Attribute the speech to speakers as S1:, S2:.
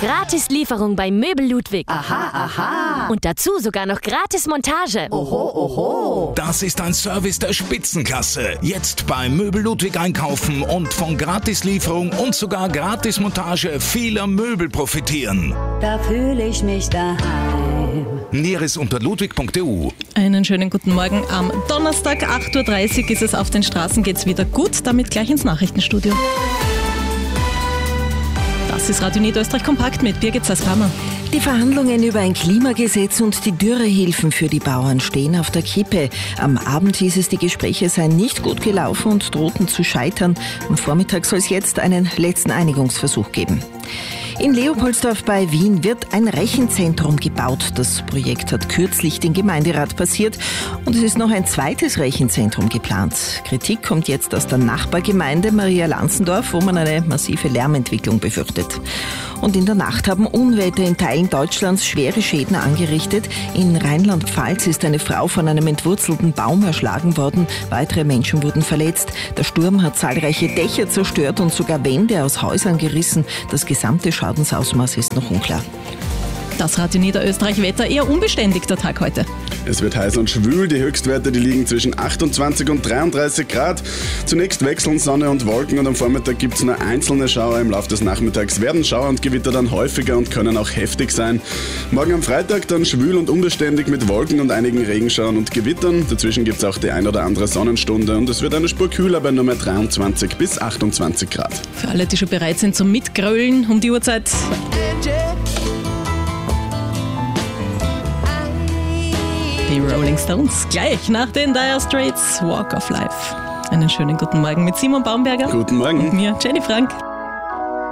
S1: Gratis Lieferung bei Möbel Ludwig.
S2: Aha, aha.
S1: Und dazu sogar noch gratis Montage.
S2: Oho, oho.
S3: Das ist ein Service der Spitzenklasse. Jetzt bei Möbel Ludwig einkaufen und von Gratislieferung und sogar Gratismontage vieler Möbel profitieren.
S2: Da fühle ich mich daheim.
S3: Näheres unter ludwig.eu.
S4: Einen schönen guten Morgen. Am Donnerstag, 8.30 Uhr ist es auf den Straßen, geht's wieder gut. Damit gleich ins Nachrichtenstudio. Das ist Radio Niederösterreich kompakt mit Birgit Sass-Hammer.
S5: Die Verhandlungen über ein Klimagesetz und die Dürrehilfen für die Bauern stehen auf der Kippe. Am Abend hieß es, die Gespräche seien nicht gut gelaufen und drohten zu scheitern. Am Vormittag soll es jetzt einen letzten Einigungsversuch geben. In Leopoldsdorf bei Wien wird ein Rechenzentrum gebaut. Das Projekt hat kürzlich den Gemeinderat passiert und es ist noch ein zweites Rechenzentrum geplant. Kritik kommt jetzt aus der Nachbargemeinde Maria Lanzendorf, wo man eine massive Lärmentwicklung befürchtet. Und in der Nacht haben Unwetter in Teilen Deutschlands schwere Schäden angerichtet. In Rheinland-Pfalz ist eine Frau von einem entwurzelten Baum erschlagen worden. Weitere Menschen wurden verletzt. Der Sturm hat zahlreiche Dächer zerstört und sogar Wände aus Häusern gerissen. Das gesamte Schadensausmaß ist noch unklar.
S4: Das Radio Niederösterreich Wetter eher unbeständig, der Tag heute.
S6: Es wird heiß und schwül, die Höchstwerte die liegen zwischen 28 und 33 Grad. Zunächst wechseln Sonne und Wolken und am Vormittag gibt es nur einzelne Schauer. Im Laufe des Nachmittags werden Schauer und Gewitter dann häufiger und können auch heftig sein. Morgen am Freitag dann schwül und unbeständig mit Wolken und einigen Regenschauern und Gewittern. Dazwischen gibt es auch die ein oder andere Sonnenstunde und es wird eine Spur kühler bei nur mehr 23 bis 28 Grad.
S4: Für alle, die schon bereit sind zum Mitgrölen um die Uhrzeit. Die Rolling Stones, gleich nach den Dire Straits, Walk of Life. Einen schönen guten Morgen mit Simon Baumberger.
S6: Guten Morgen.
S4: Und mir, Jenny Frank.